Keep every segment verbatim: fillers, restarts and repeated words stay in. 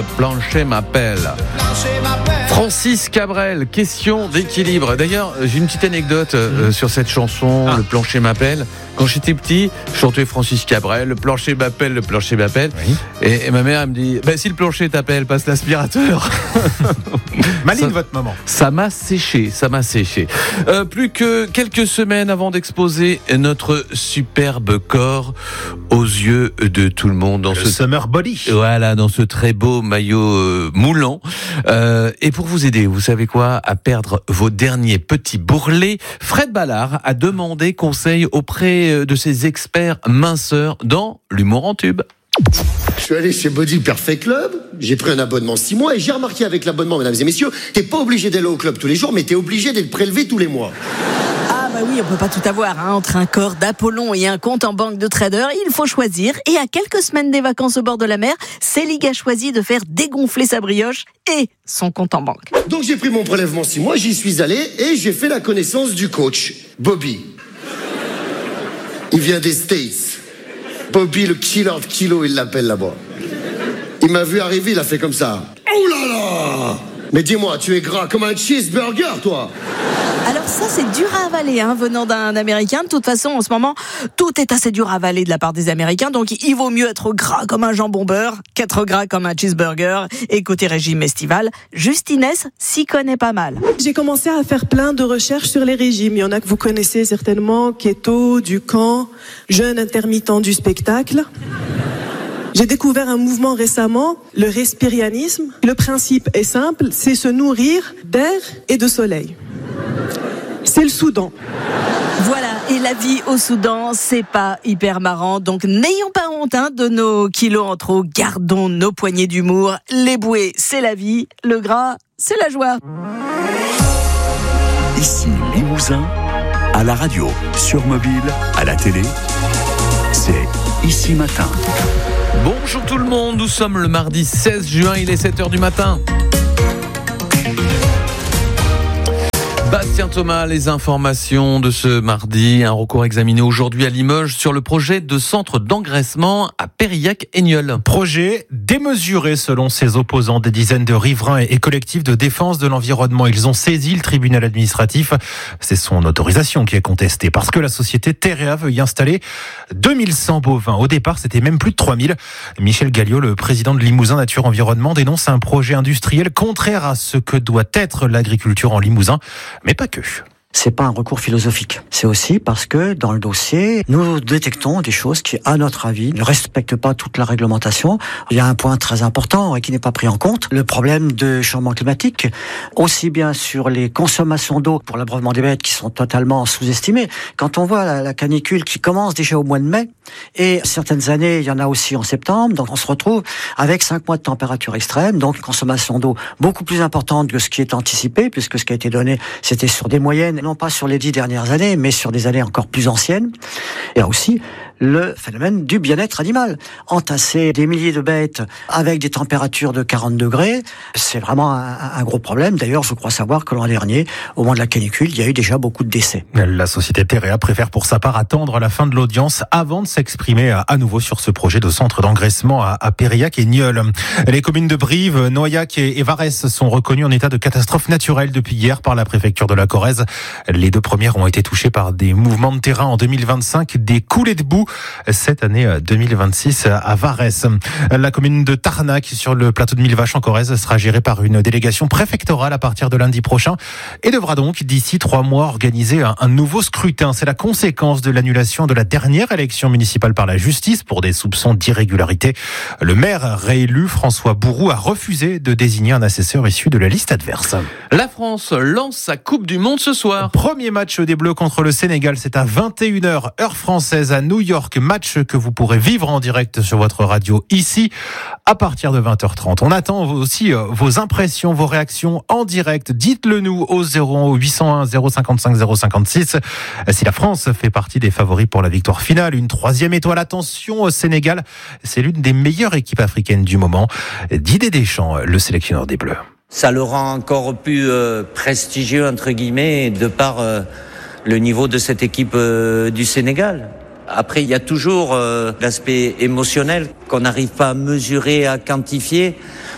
plancher m'appelle. Francis Cabrel, question d'équilibre. D'ailleurs, j'ai une petite anecdote euh, sur cette chanson, ah. Le plancher m'appelle. Quand j'étais petit, je chantais Francis Cabrel, le plancher m'appelle, le plancher m'appelle. Oui. Et, et ma mère elle me dit, bah, si le plancher t'appelle, passe l'aspirateur. Maligne votre maman. Ça m'a séché, ça m'a séché. Euh, plus que quelques semaines avant d'exposer notre superbe corps aux yeux de tout le monde. Dans le ce summer body. Voilà, dans ce très beau maillot euh, moulant. Euh, et pour vous aider, vous savez quoi, à perdre vos derniers petits bourrelets, Fred Ballard a demandé conseil auprès de ses experts minceurs dans l'humour en tube. Je suis allé chez Body Perfect Club, j'ai pris un abonnement six mois et j'ai remarqué avec l'abonnement, mesdames et messieurs, t'es pas obligé d'aller au club tous les jours, mais t'es obligé d'être prélevé tous les mois. Ah bah oui, on peut pas tout avoir, hein. Entre un corps d'Apollon et un compte en banque de trader, il faut choisir. Et à quelques semaines des vacances au bord de la mer, Célig a choisi de faire dégonfler sa brioche et son compte en banque. Donc j'ai pris mon prélèvement six mois, j'y suis allé et j'ai fait la connaissance du coach, Bobby. Il vient des States. Bobby, le killer de kilos, il l'appelle là-bas. Il m'a vu arriver, il a fait comme ça. Oh là là! Mais dis-moi, tu es gras comme un cheeseburger, toi! Alors ça, c'est dur à avaler, hein, venant d'un Américain. De toute façon, en ce moment, tout est assez dur à avaler de la part des Américains. Donc, il vaut mieux être gras comme un jambon beurre qu'être gras comme un cheeseburger. Et côté régime estival, Justinès s'y connaît pas mal. J'ai commencé à faire plein de recherches sur les régimes. Il y en a que vous connaissez certainement, keto, Ducan, jeûne intermittent du spectacle. J'ai découvert un mouvement récemment, le respirianisme. Le principe est simple, c'est se nourrir d'air et de soleil. C'est le Soudan. Voilà, et la vie au Soudan, c'est pas hyper marrant. Donc n'ayons pas honte hein, de nos kilos en trop. Gardons nos poignées d'humour. Les bouées, c'est la vie. Le gras, c'est la joie. Ici Limousin, à la radio, sur mobile, à la télé, c'est Ici Matin. Bonjour tout le monde, nous sommes le mardi seize juin, il est sept heures du matin. Bastien Thomas, les informations de ce mardi. Un recours examiné aujourd'hui à Limoges sur le projet de centre d'engraissement à Périllac-Aignol. Projet démesuré selon ses opposants. Des dizaines de riverains et collectifs de défense de l'environnement. Ils ont saisi le tribunal administratif. C'est son autorisation qui est contestée parce que la société Terrea veut y installer deux mille cent bovins. Au départ, c'était même plus de trois mille. Michel Galliot, le président de Limousin Nature Environnement, dénonce un projet industriel contraire à ce que doit être l'agriculture en Limousin. Mais pas que. C'est pas un recours philosophique. C'est aussi parce que dans le dossier, nous détectons des choses qui, à notre avis, ne respectent pas toute la réglementation. Il y a un point très important et qui n'est pas pris en compte, le problème de changement climatique, aussi bien sur les consommations d'eau pour l'abreuvement des bêtes qui sont totalement sous-estimées. Quand on voit la, la canicule qui commence déjà au mois de mai, et certaines années, il y en a aussi en septembre, donc on se retrouve avec cinq mois de température extrême, donc une consommation d'eau beaucoup plus importante que ce qui est anticipé, puisque ce qui a été donné, c'était sur des moyennes, non pas sur les dix dernières années, mais sur des années encore plus anciennes. Il y a aussi le phénomène du bien-être animal. Entasser des milliers de bêtes avec des températures de quarante degrés, c'est vraiment un, un gros problème. D'ailleurs, je crois savoir que l'an dernier, au moment de la canicule, il y a eu déjà beaucoup de décès. La société Terrea préfère pour sa part attendre la fin de l'audience avant de s'exprimer à nouveau sur ce projet de centre d'engraissement à, à Périllac-Aignol. Les communes de Brive, Noyac et Varès sont reconnues en état de catastrophe naturelle depuis hier par la préfecture de la Corrèze. Les deux premières ont été touchées par des mouvements de terrain en deux mille vingt-cinq, des coulées de boue cette année deux mille vingt-six à Varès. La commune de Tarnac, sur le plateau de Millevaches en Corrèze, sera gérée par une délégation préfectorale à partir de lundi prochain et devra donc d'ici trois mois organiser un, un nouveau scrutin. C'est la conséquence de l'annulation de la dernière élection municipale par la justice pour des soupçons d'irrégularité. Le maire réélu, François Bourroux, a refusé de désigner un assesseur issu de la liste adverse. La France lance sa Coupe du Monde ce soir. Premier match des Bleus contre le Sénégal, c'est à vingt et une heures heure française à New York. Match que vous pourrez vivre en direct sur votre radio ici à partir de vingt heures trente. On attend aussi vos impressions, vos réactions en direct. Dites-le nous au zéro huit cent un zéro cinquante-cinq zéro cinquante-six. Si la France fait partie des favoris pour la victoire finale, une troisième étoile, attention au Sénégal. C'est l'une des meilleures équipes africaines du moment. Didier Deschamps, le sélectionneur des Bleus. Ça le rend encore plus euh, prestigieux, entre guillemets, de par euh, le niveau de cette équipe euh, du Sénégal. Après, il y a toujours euh, l'aspect émotionnel qu'on n'arrive pas à mesurer, à quantifier.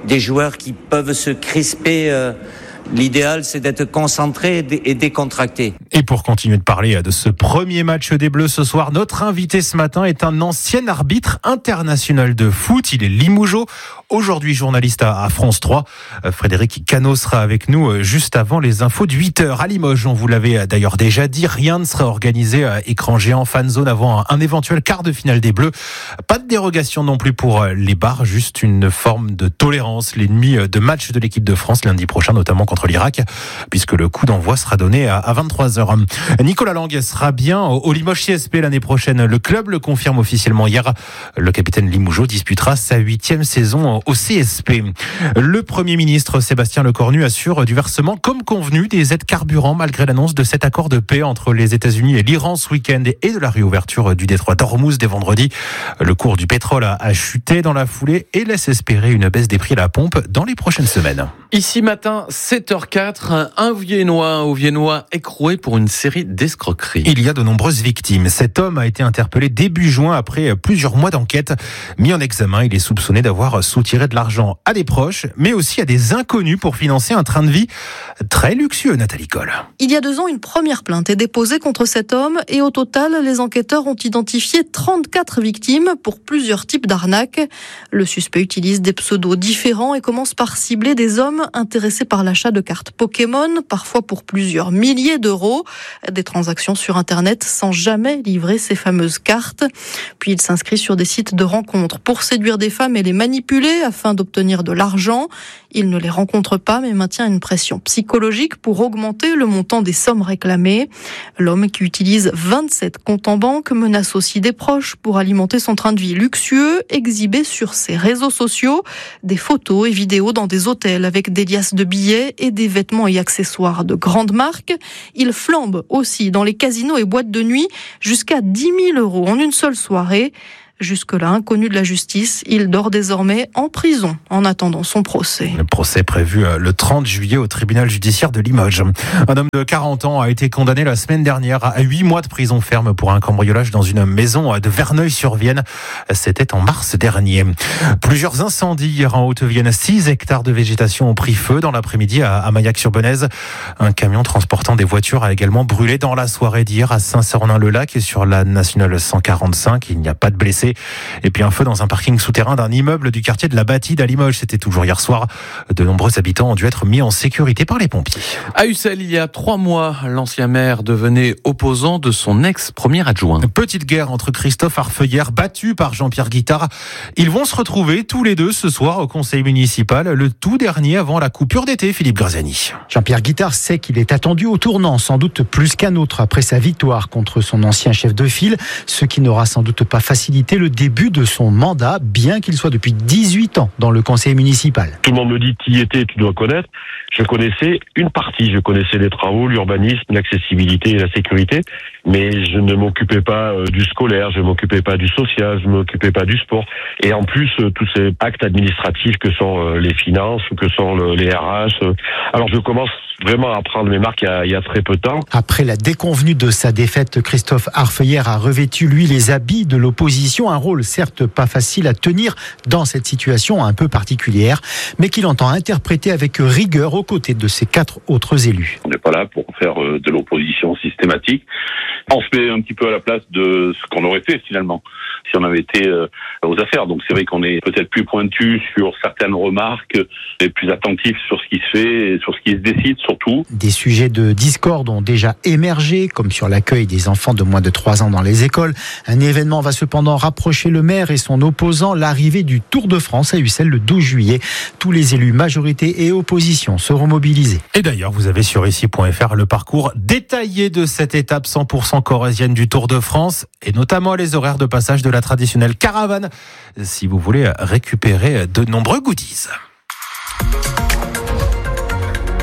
des joueurs qui peuvent se crisper. Euh, L'idéal, c'est d'être concentré et décontracté. Et pour continuer de parler de ce premier match des Bleus ce soir, notre invité ce matin est un ancien arbitre international de foot. Il est limougeot, aujourd'hui journaliste à France trois. Frédéric Cano sera avec nous juste avant les infos de huit heures. À Limoges, on vous l'avait d'ailleurs déjà dit, rien ne serait organisé à écran géant fan zone avant un éventuel quart de finale des Bleus. Pas de dérogation non plus pour les bars, juste une forme de tolérance. Les nuits de match de l'équipe de France lundi prochain, notamment contre l'Irak, puisque le coup d'envoi sera donné à vingt-trois heures. Nicolas Lang sera bien au Limoges C S P l'année prochaine. Le club le confirme officiellement hier. Le capitaine limougeot disputera sa huitième saison au C S P. Le Premier ministre Sébastien Lecornu assure du versement comme convenu des aides carburant malgré l'annonce de cet accord de paix entre les États-Unis et l'Iran ce week-end et de la réouverture du détroit d'Ormuz dès vendredi. Le cours du pétrole a chuté dans la foulée et laisse espérer une baisse des prix à la pompe dans les prochaines semaines. Ici matin, sept heures quatre, un Viennois ou Viennois écroué pour une série d'escroqueries. Il y a de nombreuses victimes. Cet homme a été interpellé début juin après plusieurs mois d'enquête. Mis en examen, il est soupçonné d'avoir soutiré de l'argent à des proches, mais aussi à des inconnus pour financer un train de vie très luxueux, Nathalie Coll. Il y a deux ans, une première plainte est déposée contre cet homme et au total, les enquêteurs ont identifié trente-quatre victimes pour plusieurs types d'arnaques. Le suspect utilise des pseudos différents et commence par cibler des hommes intéressés par l'achat de cartes Pokémon, parfois pour plusieurs milliers d'euros. Des transactions sur Internet sans jamais livrer ces fameuses cartes. Puis il s'inscrit sur des sites de rencontres pour séduire des femmes et les manipuler afin d'obtenir de l'argent. Il ne les rencontre pas mais maintient une pression psychologique pour augmenter le montant des sommes réclamées. L'homme qui utilise vingt-sept comptes en banque menace aussi des proches pour alimenter son train de vie luxueux, exhibé sur ses réseaux sociaux, des photos et vidéos dans des hôtels avec des liasses de billets et des vêtements et accessoires de grandes marques. Il flambe aussi dans les casinos et boîtes de nuit jusqu'à dix mille euros en une seule soirée. Jusque-là, inconnu de la justice, il dort désormais en prison en attendant son procès. Le procès prévu le trente juillet au tribunal judiciaire de Limoges. Un homme de quarante ans a été condamné la semaine dernière à huit mois de prison ferme pour un cambriolage dans une maison de Verneuil-sur-Vienne. C'était en mars dernier. Plusieurs incendies hier en Haute-Vienne. six hectares de végétation ont pris feu dans l'après-midi à Maillac-sur-Benaise. Un camion transportant des voitures a également brûlé dans la soirée d'hier à Saint-Sernin-le-Lac et sur la nationale cent quarante-cinq. Il n'y a pas de blessés. Et puis un feu dans un parking souterrain d'un immeuble du quartier de la Bâtide à Limoges. C'était toujours hier soir. De nombreux habitants ont dû être mis en sécurité par les pompiers. À Ussel, il y a trois mois, l'ancien maire devenait opposant de son ex-premier adjoint. Petite guerre entre Christophe Arfeuillère, battu par Jean-Pierre Guittard. Ils vont se retrouver tous les deux ce soir au conseil municipal, le tout dernier avant la coupure d'été, Philippe Graziani. Jean-Pierre Guittard sait qu'il est attendu au tournant, sans doute plus qu'un autre après sa victoire contre son ancien chef de file, ce qui n'aura sans doute pas facilité le début de son mandat, bien qu'il soit depuis dix-huit ans dans le conseil municipal. Tout le monde me dit tu y étais, tu dois connaître. Je connaissais une partie, je connaissais les travaux, l'urbanisme, l'accessibilité et la sécurité, mais je ne m'occupais pas du scolaire, je ne m'occupais pas du social, je ne m'occupais pas du sport. Et en plus, tous ces actes administratifs que sont les finances, que sont les R H. Alors je commence vraiment à prendre mes marques il y, a, il y a très peu de temps. Après la déconvenue de sa défaite, Christophe Arfeuillère a revêtu, lui, les habits de l'opposition. Un rôle certes pas facile à tenir dans cette situation un peu particulière, mais qu'il entend interpréter avec rigueur aux côtés de ses quatre autres élus. On n'est pas là pour faire de l'opposition systématique. On se met un petit peu à la place de ce qu'on aurait fait finalement, si on avait été aux affaires. Donc c'est vrai qu'on est peut-être plus pointu sur certaines remarques, et plus attentif sur ce qui se fait et sur ce qui se décide surtout. Des sujets de discorde ont déjà émergé, comme sur l'accueil des enfants de moins de trois ans dans les écoles. Un événement va cependant rapprocher le maire et son opposant, l'arrivée du Tour de France à Ussel le douze juillet. Tous les élus majorité et opposition seront mobilisés. Et d'ailleurs, vous avez sur ici point F R le parcours détaillé de cette étape cent pour cent corrézienne du Tour de France et notamment les horaires de passage de la traditionnelle caravane si vous voulez récupérer de nombreux goodies. Alors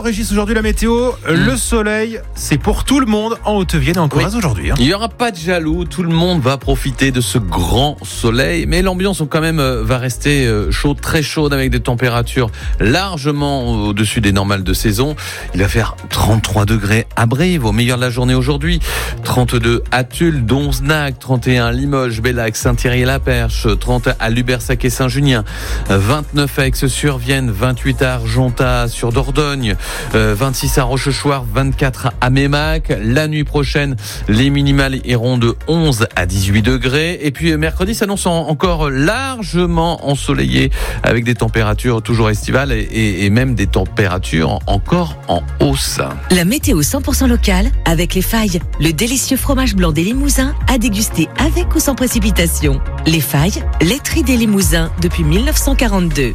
Régis, aujourd'hui la météo, mmh. le soleil, c'est pour tout le monde en Haute-Vienne et en Corrèze oui. aujourd'hui. Hein. Il n'y aura pas de jaloux, tout le monde va profiter de ce grand soleil, mais l'ambiance quand même va rester chaude, très chaude, avec des températures largement au-dessus des normales de saison. Il va faire trente-trois degrés à Brive au meilleur de la journée aujourd'hui, trente-deux à Tulle, Donzenac, trente et un à Limoges, Bellac, Saint-Thierry-la-Perche, trente à Lubersac et Saint-Junien, vingt-neuf à Aix-sur-Vienne, vingt-huit à Argentat sur Dordogne, vingt-six à Rochechouart, vingt-quatre à Mémac. La nuit prochaine, les minimales iront de onze à dix-huit degrés. Et puis mercredi s'annonce encore largement ensoleillé avec des températures toujours estivales et, et, et même des températures encore en hausse. La météo cent pour cent locale avec Les Failles, le délicieux fromage blanc des Limousins à déguster avec ou sans précipitation. Les Failles, laiterie des Limousins depuis mille neuf cent quarante-deux.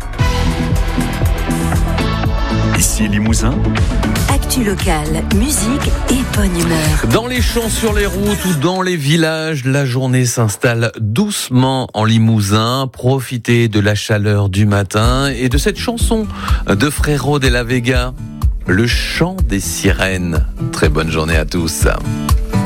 Ici Limousin. Actu locale, musique et bonne humeur. Dans les champs, sur les routes ou dans les villages, la journée s'installe doucement en Limousin. Profitez de la chaleur du matin et de cette chanson de Frérot de la Vega, Le chant des sirènes. Très bonne journée à tous.